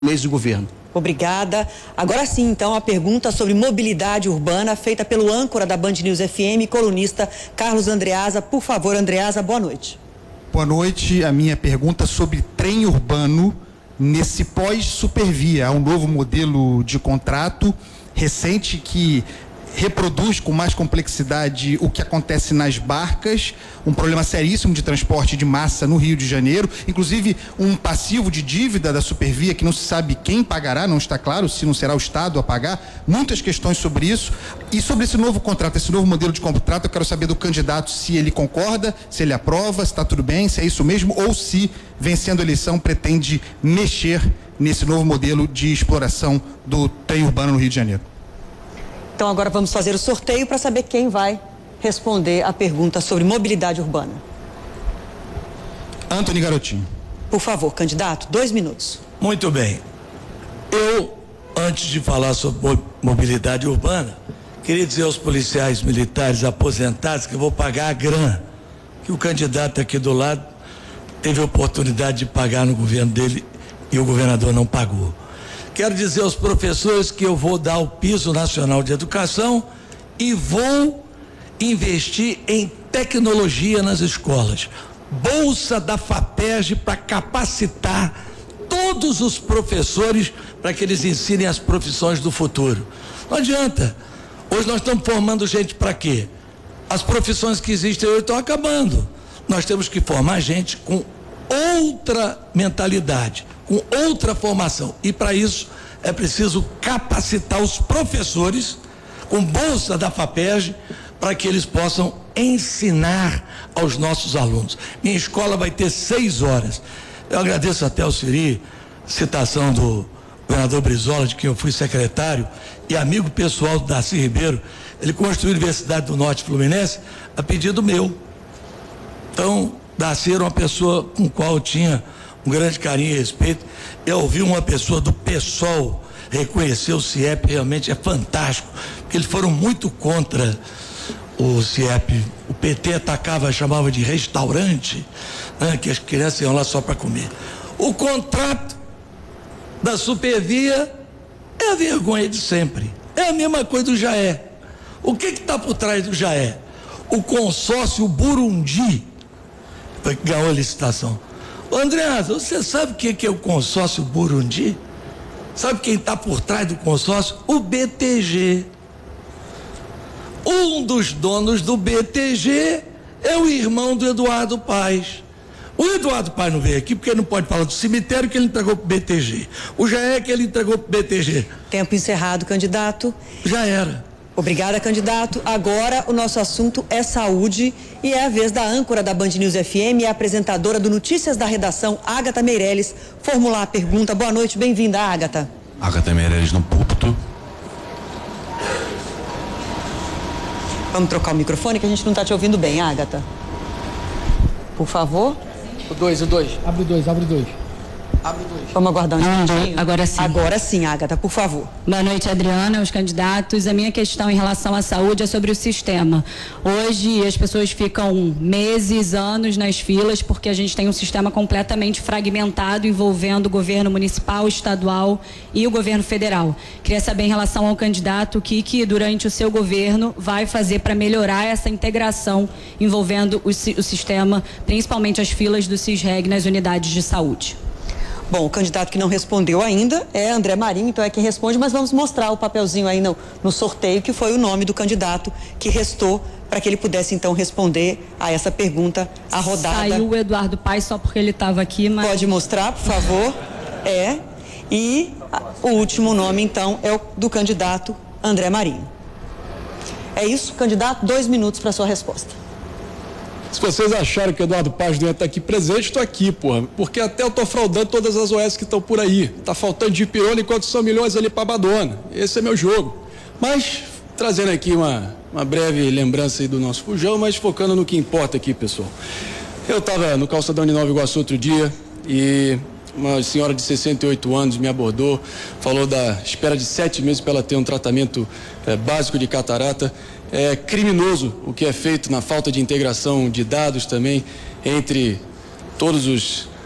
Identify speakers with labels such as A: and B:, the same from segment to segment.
A: mês de governo.
B: Obrigada. Agora sim, então, a pergunta sobre mobilidade urbana feita pelo âncora da Band News FM, colunista Carlos Andreasa. Por favor, Andreasa, boa noite.
C: Boa noite. A minha pergunta sobre trem urbano nesse pós-Supervia. Há um novo modelo de contrato recente que reproduz com mais complexidade o que acontece nas barcas, um problema seríssimo de transporte de massa no Rio de Janeiro, inclusive um passivo de dívida da Supervia que não se sabe quem pagará, não está claro se não será o Estado a pagar, muitas questões sobre isso. E sobre esse novo contrato, esse novo modelo de contrato, eu quero saber do candidato se ele concorda, se ele aprova, se está tudo bem, se é isso mesmo, ou se, vencendo a eleição, pretende mexer nesse novo modelo de exploração do trem urbano no Rio de Janeiro.
B: Então agora vamos fazer o sorteio para saber quem vai responder a pergunta sobre mobilidade urbana.
C: Antony Garotinho.
B: Por favor, candidato, 2 minutos.
D: Muito bem. Eu, antes de falar sobre mobilidade urbana, queria dizer aos policiais militares aposentados que eu vou pagar a GRAM, que o candidato aqui do lado teve a oportunidade de pagar no governo dele e o governador não pagou. Quero dizer aos professores que eu vou dar o piso nacional de educação e vou investir em tecnologia nas escolas. Bolsa da FAPERJ para capacitar todos os professores para que eles ensinem as profissões do futuro. Não adianta. Hoje nós estamos formando gente para quê? As profissões que existem hoje estão acabando. Nós temos que formar gente com outra mentalidade, com outra formação, e para isso é preciso capacitar os professores com bolsa da FAPERJ para que eles possam ensinar aos nossos alunos. Minha escola vai ter 6 horas. Eu agradeço até ao Siri, citação do governador Brizola, de quem eu fui secretário e amigo pessoal do Darcy Ribeiro. Ele construiu a Universidade do Norte Fluminense a pedido meu. Então, Darcy era uma pessoa com a qual eu tinha um grande carinho e respeito. Eu ouvi uma pessoa do PSOL reconhecer o CIEP, realmente é fantástico, porque eles foram muito contra o CIEP. O PT atacava, chamava de restaurante, né, que as crianças iam lá só para comer. O contrato da Supervia é a vergonha de sempre. É a mesma coisa do JAE. O que está por trás do JAE? O consórcio Burundi ganhou a licitação. André, você sabe o que é o consórcio Burundi? Sabe quem está por trás do consórcio? O BTG. Um dos donos do BTG é o irmão do Eduardo Paes. O Eduardo Paes não veio aqui porque ele não pode falar do cemitério que ele entregou para o BTG. O JAE que ele entregou para o BTG.
B: Tempo encerrado, candidato.
D: Já era.
B: Obrigada, candidato. Agora o nosso assunto é saúde e é a vez da âncora da Band News FM e apresentadora do Notícias da Redação, Agatha Meirelles, formular a pergunta. Boa noite, bem-vinda, Agatha.
E: Agatha Meirelles no púlpito.
B: Vamos trocar o microfone que a gente não está te ouvindo bem, Agatha. Por favor.
A: O 2. Abre o 2.
B: Vamos aguardar um instantinho.
F: Agora sim.
B: Agora sim, Agatha, por favor.
F: Boa noite, Adriana, os candidatos. A minha questão em relação à saúde é sobre o sistema. Hoje as pessoas ficam meses, anos nas filas porque a gente tem um sistema completamente fragmentado envolvendo o governo municipal, estadual e o governo federal. Queria saber em relação ao candidato o que durante o seu governo vai fazer para melhorar essa integração envolvendo o sistema, principalmente as filas do CISREG nas unidades de saúde.
B: Bom, o candidato que não respondeu ainda é André Marinho, então é quem responde, mas vamos mostrar o papelzinho aí no sorteio, que foi o nome do candidato que restou para que ele pudesse então responder a essa pergunta, a rodada.
F: Saiu o Eduardo Paes só porque ele estava aqui, mas...
B: Pode mostrar, por favor. E o último nome então é o do candidato André Marinho. É isso, candidato, 2 minutos para sua resposta.
G: Se vocês acharam que o Eduardo Paes não ia estar aqui presente, estou aqui, porra. Porque até eu estou fraudando todas as OS que estão por aí. Tá faltando de pirona enquanto são milhões ali para Badona. Esse é meu jogo. Mas, trazendo aqui uma breve lembrança aí do nosso fujão, mas focando no que importa aqui, pessoal. Eu estava no calçadão de Nova Iguaçu outro dia e uma senhora de 68 anos me abordou, falou da espera de 7 meses para ela ter um tratamento básico de catarata. É criminoso o que é feito na falta de integração de dados também entre todos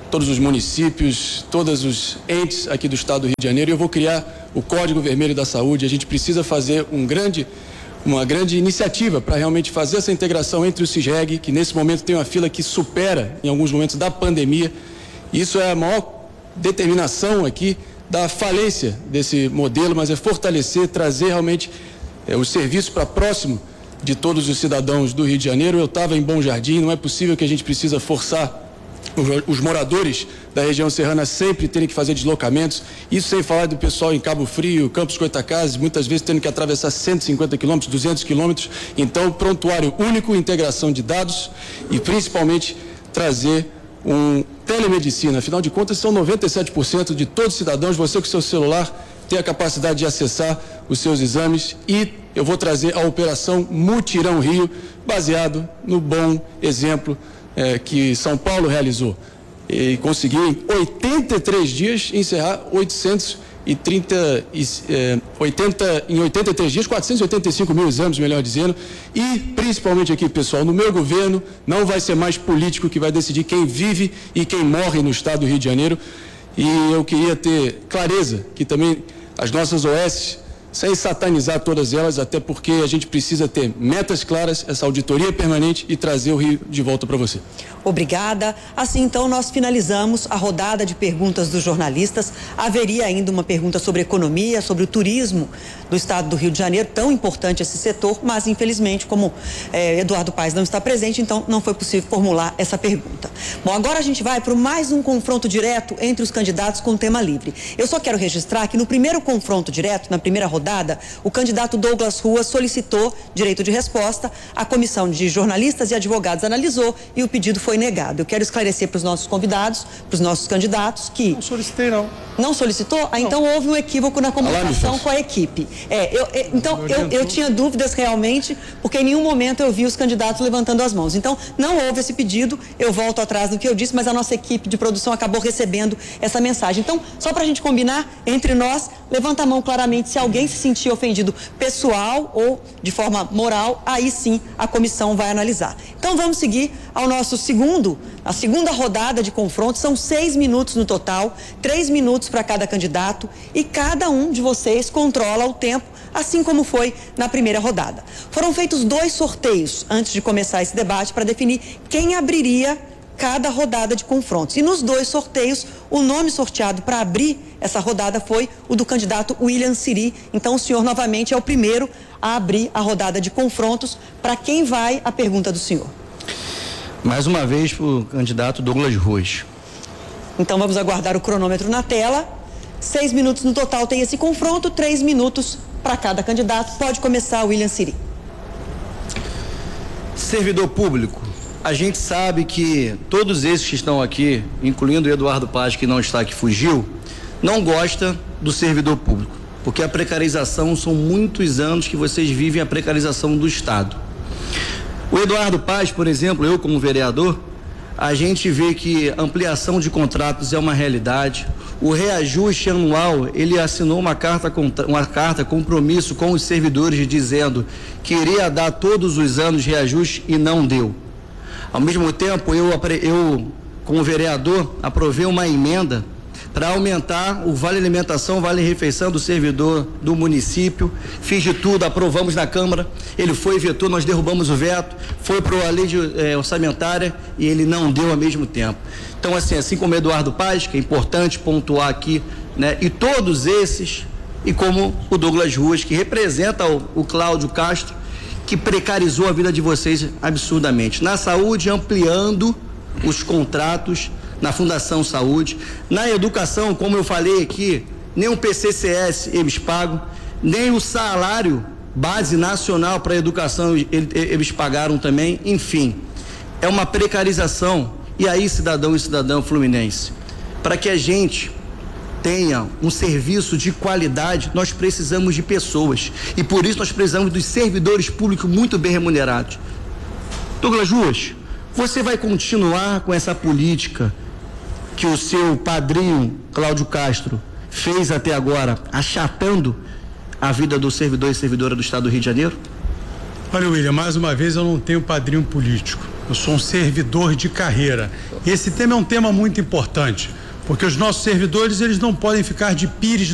G: todos os municípios, todos os entes aqui do estado do Rio de Janeiro. Eu vou criar o Código Vermelho da Saúde. A gente precisa fazer uma grande iniciativa para realmente fazer essa integração entre o CISREG, que nesse momento tem uma fila que supera, em alguns momentos, da pandemia. Isso é a maior determinação aqui da falência desse modelo, mas é fortalecer, trazer realmente os serviços para próximo de todos os cidadãos do Rio de Janeiro. Eu estava em Bom Jardim, não é possível que a gente precisa forçar os moradores da região serrana sempre terem que fazer deslocamentos, isso sem falar do pessoal em Cabo Frio, Campos Goytacazes, muitas vezes tendo que atravessar 150 quilômetros, 200 quilômetros. Então, prontuário único, integração de dados e principalmente trazer telemedicina. Afinal de contas, são 97% de todos os cidadãos, você com seu celular tem a capacidade de acessar os seus exames, e eu vou trazer a Operação Mutirão Rio, baseado no bom exemplo que São Paulo realizou. E conseguiu em 83 dias encerrar 485 mil exames, melhor dizendo. E principalmente aqui, pessoal, no meu governo não vai ser mais político que vai decidir quem vive e quem morre no estado do Rio de Janeiro. E eu queria ter clareza que também as nossas OS, sem satanizar todas elas, até porque a gente precisa ter metas claras, essa auditoria permanente e trazer o Rio de volta para você.
B: Obrigada. Assim, então, nós finalizamos a rodada de perguntas dos jornalistas. Haveria ainda uma pergunta sobre economia, sobre o turismo do estado do Rio de Janeiro, tão importante esse setor, mas, infelizmente, como Eduardo Paes não está presente, então não foi possível formular essa pergunta. Bom, agora a gente vai para mais um confronto direto entre os candidatos com tema livre. Eu só quero registrar que no primeiro confronto direto, na primeira rodada, o candidato Douglas Ruas solicitou direito de resposta, a comissão de jornalistas e advogados analisou e o pedido foi negado. Eu quero esclarecer para os nossos convidados, para os nossos candidatos, que...
H: Não solicitei, não.
B: Não solicitou? Ah, então houve um equívoco na comunicação com a equipe. Eu tinha dúvidas realmente, porque em nenhum momento eu vi os candidatos levantando as mãos. Então, não houve esse pedido, eu volto atrás do que eu disse, mas a nossa equipe de produção acabou recebendo essa mensagem. Então, só para a gente combinar entre nós, levanta a mão claramente se alguém se sentir ofendido pessoal ou de forma moral, aí sim a comissão vai analisar. Então, vamos seguir ao nosso a segunda rodada de confronto. São 6 minutos no total, 3 minutos para cada candidato, e cada um de vocês controla o tempo, assim como foi na primeira rodada. Foram feitos 2 sorteios antes de começar esse debate para definir quem abriria cada rodada de confrontos. E nos 2 sorteios, o nome sorteado para abrir essa rodada foi o do candidato William Siri. Então, o senhor novamente é o primeiro a abrir a rodada de confrontos. Para quem vai a pergunta do senhor?
I: Mais uma vez para o candidato Douglas Ruas.
B: Então vamos aguardar o cronômetro na tela. 6 minutos no total tem esse confronto, 3 minutos para cada candidato. Pode começar, William Siri.
I: Servidor público, a gente sabe que todos esses que estão aqui, incluindo o Eduardo Paes, que não está aqui, fugiu, não gosta do servidor público, porque a precarização, são muitos anos que vocês vivem a precarização do Estado. O Eduardo Paes, por exemplo, eu como vereador, a gente vê que ampliação de contratos é uma realidade. O reajuste anual, ele assinou uma carta compromisso com os servidores dizendo que iria dar todos os anos reajuste e não deu. Ao mesmo tempo, eu como vereador, aprovei uma emenda para aumentar o vale alimentação, vale refeição do servidor do município. Fiz de tudo, aprovamos na Câmara, ele foi, vetou, nós derrubamos o veto, foi para a lei orçamentária e ele não deu ao mesmo tempo. Então, assim como Eduardo Paes, que é importante pontuar aqui, né, e todos esses, e como o Douglas Ruas, que representa o Cláudio Castro, que precarizou a vida de vocês absurdamente. Na saúde, ampliando os contratos na Fundação Saúde. Na educação, como eu falei aqui, nem o PCCS eles pagam, nem o salário base nacional para a educação eles pagaram também. Enfim, é uma precarização. E aí, cidadão e cidadã fluminense, para que a gente tenha um serviço de qualidade, nós precisamos de pessoas, e por isso nós precisamos dos servidores públicos muito bem remunerados. Douglas Ruas, você vai continuar com essa política que o seu padrinho Cláudio Castro fez até agora, achatando a vida do servidor e servidora do Estado do Rio de Janeiro?
H: Olha, William, mais uma vez eu não tenho padrinho político. eu sou um servidor de carreira. Esse tema é um tema muito importante, porque os nossos servidores, eles não podem ficar de pires